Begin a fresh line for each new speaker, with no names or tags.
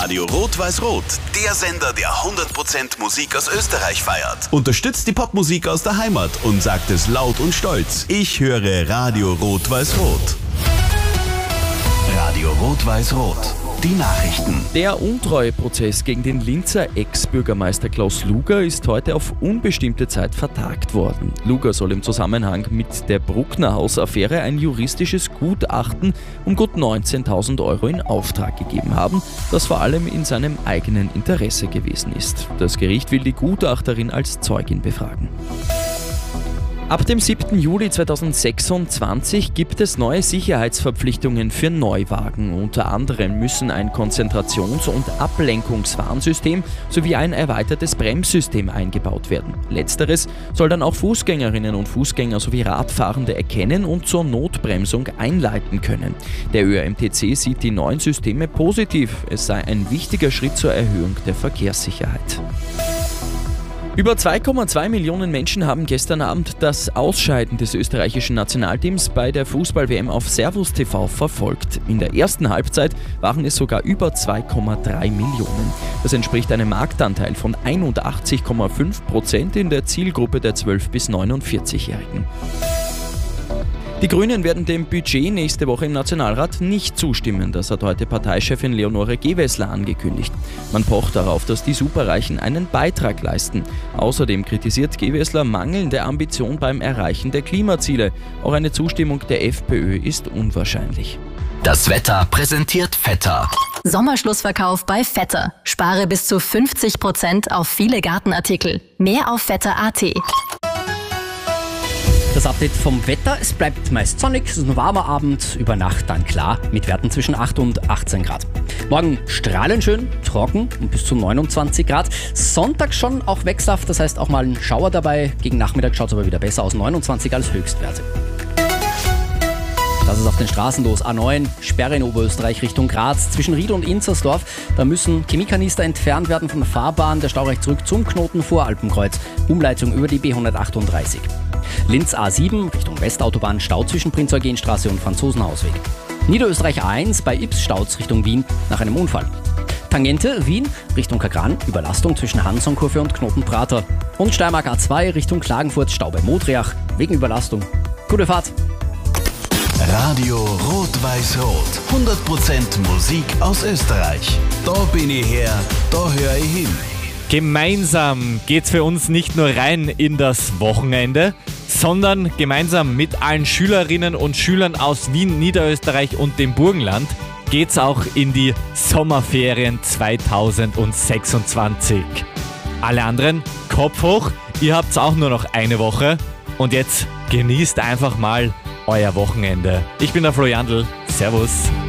Radio Rot-Weiß-Rot, der Sender, der 100% Musik aus Österreich feiert. Unterstützt die Popmusik aus der Heimat und sagt es laut und stolz. Ich höre Radio Rot-Weiß-Rot. Radio Rot-Weiß-Rot. Die Nachrichten.
Der Untreueprozess gegen den Linzer Ex-Bürgermeister Klaus Luger ist heute auf unbestimmte Zeit vertagt worden. Luger soll im Zusammenhang mit der Bruckner-Haus-Affäre ein juristisches Gutachten um gut 19.000 Euro in Auftrag gegeben haben, das vor allem in seinem eigenen Interesse gewesen ist. Das Gericht will die Gutachterin als Zeugin befragen. Ab dem 7. Juli 2026 gibt es neue Sicherheitsverpflichtungen für Neuwagen. Unter anderem müssen ein Konzentrations- und Ablenkungswarnsystem sowie ein erweitertes Bremssystem eingebaut werden. Letzteres soll dann auch Fußgängerinnen und Fußgänger sowie Radfahrende erkennen und zur Notbremsung einleiten können. Der ÖMTC sieht die neuen Systeme positiv. Es sei ein wichtiger Schritt zur Erhöhung der Verkehrssicherheit. Über 2,2 Millionen Menschen haben gestern Abend das Ausscheiden des österreichischen Nationalteams bei der Fußball-WM auf Servus TV verfolgt. In der ersten Halbzeit waren es sogar über 2,3 Millionen. Das entspricht einem Marktanteil von 81,5% in der Zielgruppe der 12- bis 49-Jährigen. Die Grünen werden dem Budget nächste Woche im Nationalrat nicht zustimmen. Das hat heute Parteichefin Leonore Gewessler angekündigt. Man pocht darauf, dass die Superreichen einen Beitrag leisten. Außerdem kritisiert Gewessler mangelnde Ambition beim Erreichen der Klimaziele. Auch eine Zustimmung der FPÖ ist unwahrscheinlich.
Das Wetter präsentiert Vetter.
Sommerschlussverkauf bei Vetter. Spare bis zu 50% auf viele Gartenartikel. Mehr auf vetter.at.
Das Update vom Wetter, es bleibt meist sonnig, es ist ein warmer Abend, über Nacht dann klar, mit Werten zwischen 8 und 18 Grad. Morgen strahlend schön, trocken und bis zu 29 Grad. Sonntag schon auch wechselhaft, das heißt auch mal ein Schauer dabei. Gegen Nachmittag schaut es aber wieder besser aus, 29 als Höchstwerte. Das ist auf den Straßen los. A9, Sperre in Oberösterreich Richtung Graz. Zwischen Ried und Inzersdorf, da müssen Chemiekanister entfernt werden von der Fahrbahn. Der Stau reicht zurück zum Knoten vor Alpenkreuz. Umleitung über die B138. Linz A7 Richtung Westautobahn, Stau zwischen Prinz-Eugen-Straße und Franzosenhausweg. Niederösterreich A1 bei Ips Stauz Richtung Wien nach einem Unfall. Tangente Wien Richtung Kagran, Überlastung zwischen Hansonkurve und Knotenprater. Und Steiermark A2 Richtung Klagenfurt, Stau bei Modriach wegen Überlastung. Gute Fahrt!
Radio Rot-Weiß-Rot. 100% Musik aus Österreich. Da bin ich her, da höre ich hin.
Gemeinsam geht's für uns nicht nur rein in das Wochenende, sondern gemeinsam mit allen Schülerinnen und Schülern aus Wien, Niederösterreich und dem Burgenland geht's auch in die Sommerferien 2026. Alle anderen, Kopf hoch, ihr habt's auch nur noch eine Woche und jetzt genießt einfach mal euer Wochenende. Ich bin der Flo Jandl, servus.